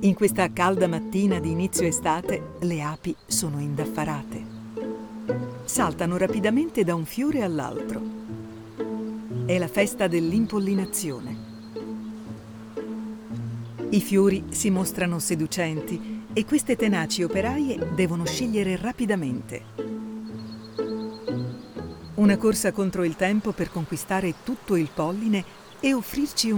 In questa calda mattina di inizio estate, le api sono indaffarate. Saltano rapidamente da un fiore all'altro. È la festa dell'impollinazione. I fiori si mostrano seducenti e queste tenaci operaie devono scegliere rapidamente. Una corsa contro il tempo per conquistare tutto il polline e offrirci